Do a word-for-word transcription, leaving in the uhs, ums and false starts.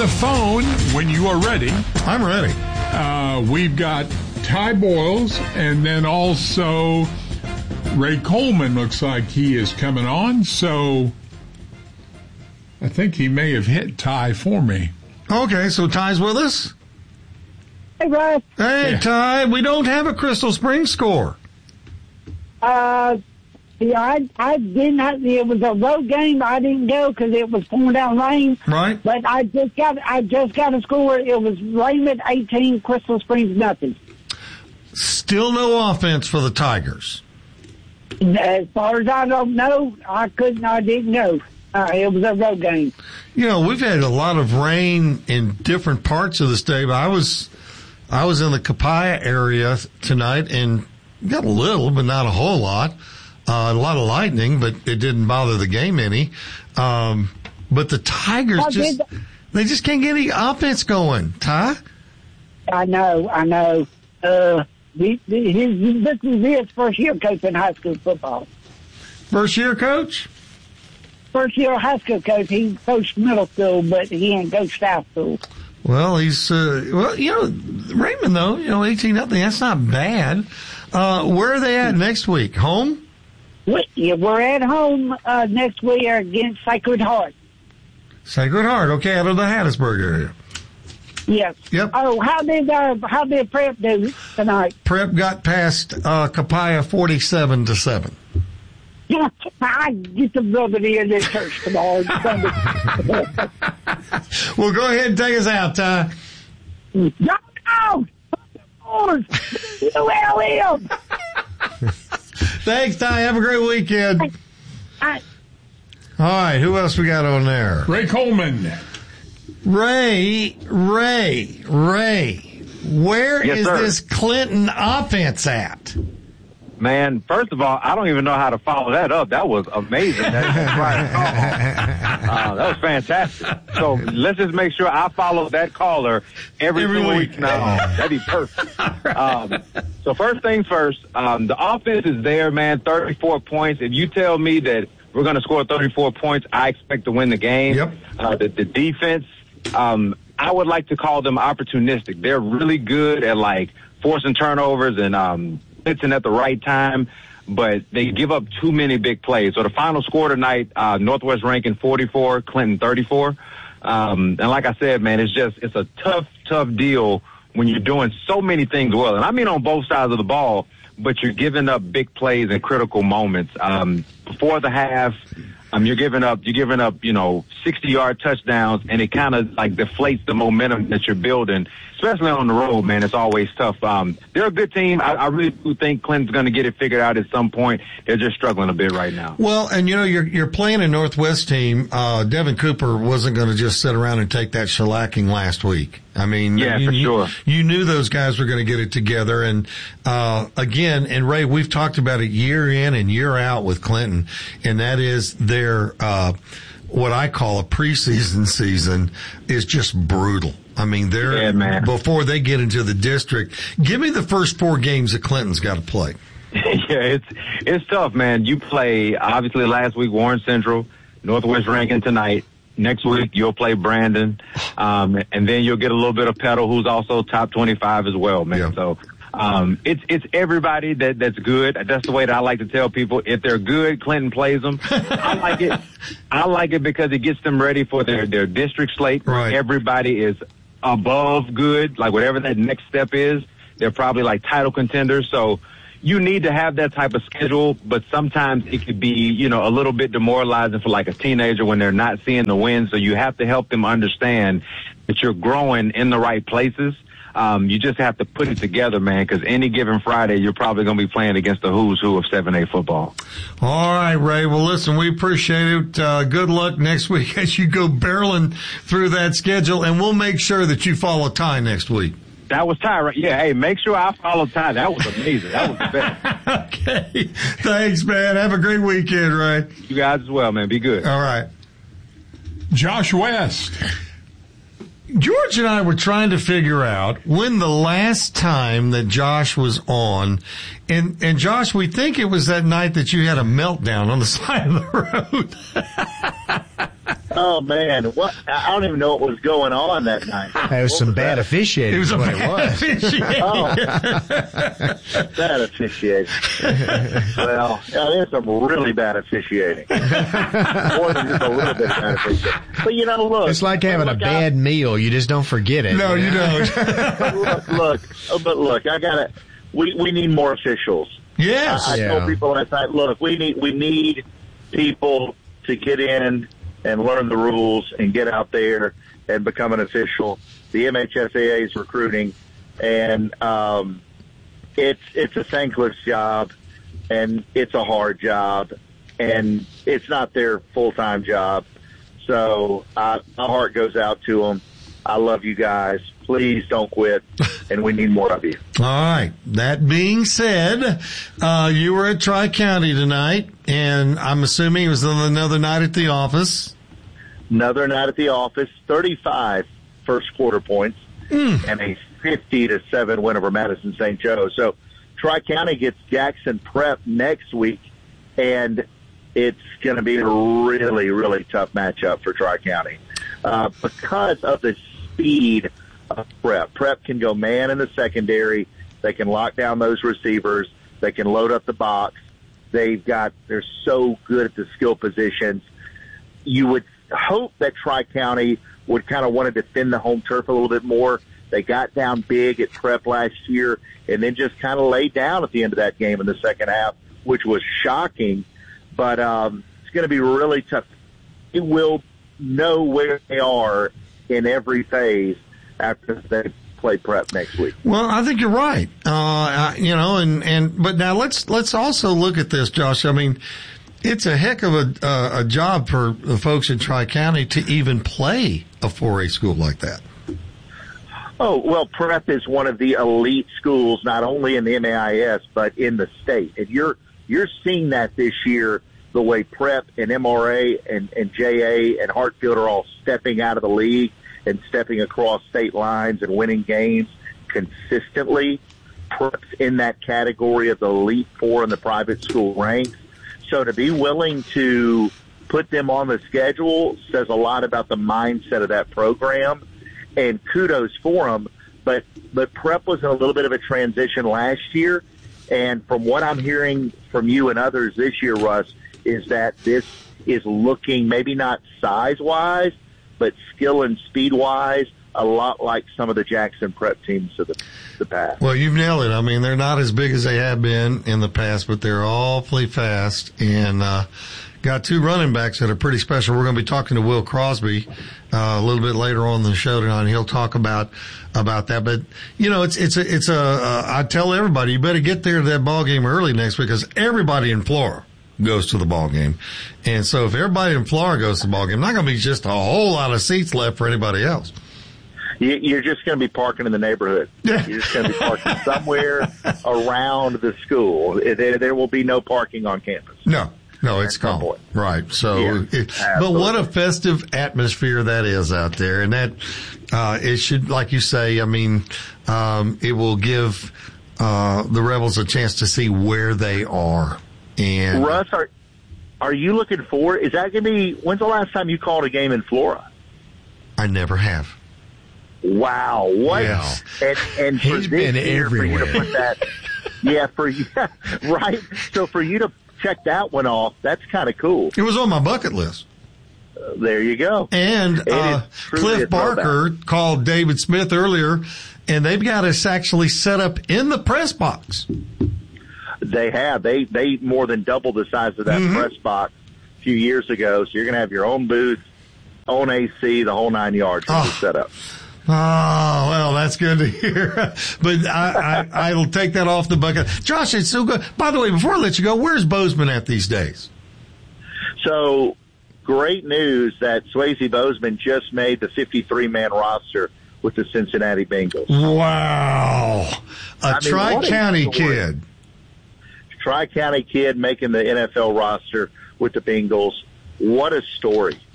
the phone when you are ready. I'm ready. Uh, we've got Ty Boyles, and then also Ray Coleman looks like he is coming on. So I think he may have hit Ty for me. Okay, so Ty's with us? Hey, Russ. Hey, Yeah. Ty, we don't have a Crystal Springs score. Uh, yeah, I, I did not, it was a road game. I didn't go because it was pouring down rain. Right. But I just got, I just got a score. It was Raymond eighteen, Crystal Springs nothing. Still no offense for the Tigers. As far as I don't know, I couldn't, I didn't know. Uh, it was a road game. You know, we've had a lot of rain in different parts of the state, but I was, I was in the Copiah area tonight and got a little, but not a whole lot. Uh, a lot of lightning, but it didn't bother the game any. Um, but the Tigers I just, did- they just can't get any offense going. Ty? I know, I know. Uh, the, the, his, this is his first year coaching high school football. First year coach? First year high school coach. He coached middle school, but he ain't coached high school. Well, he's, uh, well, you know, Raymond though, you know, eighteen nothing, that's not bad. Uh, where are they at next week? Home? We, yeah, we're at home uh, next week against Sacred Heart. Sacred Heart, okay, out of the Hattiesburg area. Yes. Yep. Oh, how did uh, how did Prep do tonight? Prep got past uh, Copiah forty-seven to seven. Yeah, I get the brother in this church tomorrow. Well, go ahead and take us out, Ty. No, no, U L M. Thanks, Ty. Have a great weekend. I, All right, who else we got on there? Ray Coleman. Ray, Ray, Ray. Where Yes, is sir. this Clinton offense at? Man, first of all, I don't even know how to follow that up. That was amazing. That, right. uh, that was fantastic. So let's just make sure I follow that caller every, Every two week. weeks now. That'd be perfect. Um, so first things first, um, the offense is there, man, thirty-four points. If you tell me that we're going to score thirty-four points, I expect to win the game. Yep. Uh, the, the defense, um, I would like to call them opportunistic. They're really good at, like, forcing turnovers and um, blitzing at the right time, but they give up too many big plays. So the final score tonight, uh, Northwest Rankin forty-four, Clinton thirty-four. Um, and like I said, man, it's just, it's a tough, tough deal when you're doing so many things well. And I mean on both sides of the ball, but you're giving up big plays in critical moments. Um, before the half, um, you're giving up, you're giving up, you know, sixty yard touchdowns, and it kind of like deflates the momentum that you're building, especially on the road, man. It's always tough. Um, they're a good team. I, I really do think Clinton's going to get it figured out at some point. They're just struggling a bit right now. Well, and you know, you're, you're playing a Northwest team. Uh, Devin Cooper wasn't going to just sit around and take that shellacking last week. I mean, Yeah, you, for you- sure. You knew those guys were going to get it together. And, uh, again, and Ray, we've talked about it year in and year out with Clinton, and that is their, uh, what I call a preseason season is just brutal. I mean, they're, Yeah, man. before they get into the district, give me the first four games that Clinton's got to play. Yeah, it's it's tough, man. You play, obviously, last week, Warren Central, Northwest Rankin tonight. Next week, you'll play Brandon. Um, and then you'll get a little bit of Petal, who's also top twenty-five as well, man. Yeah. So um, it's it's everybody that, that's good. That's the way that I like to tell people. If they're good, Clinton plays them. I like it. I like it because it gets them ready for their, their district slate. Where Right. Everybody is above good, like whatever that next step is. They're probably like title contenders. So you need to have that type of schedule, but sometimes it could be, you know, a little bit demoralizing for like a teenager when they're not seeing the win. So you have to help them understand that you're growing in the right places. Um, you just have to put it together, man, because any given Friday, you're probably going to be playing against the who's who of seven A football. All right, Ray. Well, listen, we appreciate it. Uh, good luck next week as you go barreling through that schedule, and we'll make sure that you follow Ty next week. That was Ty, right? Yeah, hey, make sure I follow Ty. That was amazing. That was the best. Okay. Thanks, man. Have a great weekend, Ray. You guys as well, man. Be good. All right. Josh West. George and I were trying to figure out when the last time that Josh was on, and, and Josh, we think it was that night that you had a meltdown on the side of the road. Oh, man. What? I don't even know what was going on that night. There was What some was bad that? officiating. It was a what bad it was. officiating. Oh, bad officiating. Well, yeah, there's some really bad officiating. More than just a little bit of bad officiating. But, you know, look. It's like having a look, bad I, meal. You just don't forget it. No, you know? don't. look, look, oh, but look, I got to, we, we need more officials. Yes. I, I Yeah. told people last night, look, we need, we need people to get in and learn the rules and get out there and become an official. The M H S A A is recruiting, and um, it's it's a thankless job, and it's a hard job, and it's not their full-time job. So uh, my heart goes out to them. I love you guys. Please don't quit, and we need more of you. All right. That being said, uh, you were at Tri-County tonight, and I'm assuming it was another night at the office. Another night at the office, thirty-five first quarter points, Mm. and a fifty to seven win over Madison Saint Joe. So Tri-County gets Jackson Prep next week, and it's going to be a really, really tough matchup for Tri-County uh, because of the speed of Prep. Prep can go man in the secondary. They can lock down those receivers. They can load up the box. They've got, they're so good at the skill positions. You would hope that Tri-County would kind of want to defend the home turf a little bit more. They got down big at Prep last year and then just kind of laid down at the end of that game in the second half, which was shocking. But um, it's going to be really tough. They will know where they are in every phase after they play Prep next week. Well, I think you're right. Uh, you know, and, and, but now let's, let's also look at this, Josh. I mean, it's a heck of a, uh, a job for the folks in Tri-County to even play a four A school like that. Oh, well, Prep is one of the elite schools, not only in the M A I S, but in the state. And you're, you're seeing that this year, the way Prep and M R A and, and J A and Hartfield are all stepping out of the league and stepping across state lines and winning games consistently. Prep's in that category of the elite four in the private school ranks. So to be willing to put them on the schedule says a lot about the mindset of that program, and kudos for them. But, but Prep was in a little bit of a transition last year. And from what I'm hearing from you and others this year, Russ, is that this is looking maybe not size-wise, but skill and speed-wise, a lot like some of the Jackson Prep teams of the, the past. Well, you've nailed it. I mean, they're not as big as they have been in the past, but they're awfully fast and uh, got two running backs that are pretty special. We're going to be talking to Will Crosby uh, a little bit later on in the show tonight. He'll talk about about that. But you know, it's it's a, it's a. Uh, I tell everybody, you better get there to that ball game early next week because everybody in Florida goes to the ball game, and so if everybody in Florida goes to the ball game, not going to be just a whole lot of seats left for anybody else. You're just going to be parking in the neighborhood. Yeah. You're just going to be parking somewhere around the school. There, there will be no parking on campus. No, no, it's At some calm. point. Right. So, Yeah, it, but absolutely. what a festive atmosphere that is out there. And that, uh, it should, like you say, I mean, um, it will give, uh, the Rebels a chance to see where they are. And Russ, are, are you looking forward? Is that going to be, when's the last time you called a game in Florida? I never have. Wow. What? Yes. And, and for He's this been year, for you to everywhere. put that, yeah, for you, right? So for you to check that one off, that's kind of cool. It was on my bucket list. Uh, there you go. And, It uh, is truly a Cliff throwback. Barker called David Smith earlier and they've got us actually set up in the press box. They have. They they more than doubled the size of that Mm-hmm. press box a few years ago. So you're going to have your own booth, own A C, the whole nine yards Oh. set up. Oh, well, that's good to hear. But I, I, I'll take that off the bucket. Josh, it's so good. By the way, before I let you go, where's Bozeman at these days? So great news that Swayze Bozeman just made the fifty-three man roster with the Cincinnati Bengals. Wow. A I mean, what a Tri-County story. kid. Tri-County kid making the N F L roster with the Bengals. What a story.